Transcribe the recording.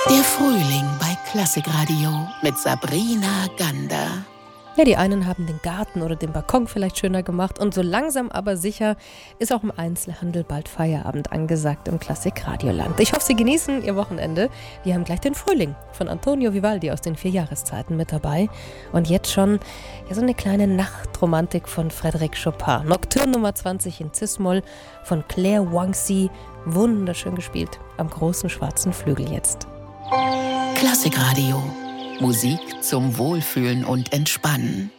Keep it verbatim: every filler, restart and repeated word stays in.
Der Frühling bei Klassikradio mit Sabrina Gander. Ja, die einen haben den Garten oder den Balkon vielleicht schöner gemacht und so langsam aber sicher ist auch im Einzelhandel bald Feierabend angesagt im Klassik-Radioland. Ich hoffe, Sie genießen Ihr Wochenende. Wir haben gleich den Frühling von Antonio Vivaldi aus den vier Jahreszeiten mit dabei und jetzt schon ja, so eine kleine Nachtromantik von Frédéric Chopin. Nocturne Nummer zwanzig in Cis-Moll von Claire Wangxi, wunderschön gespielt am großen schwarzen Flügel jetzt. Klassikradio. Musik zum Wohlfühlen und Entspannen.